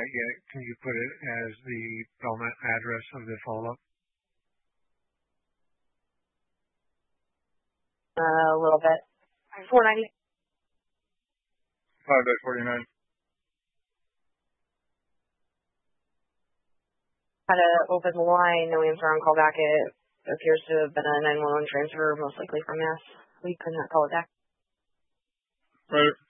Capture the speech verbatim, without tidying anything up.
quite yet. Can you put it as the Belknap address of the follow-up? Uh, a little bit. four ninety. five forty-nine. Had to open the line, no answer on call back. It appears to have been a nine one one transfer, most likely from Mass. We could not call it back. Right.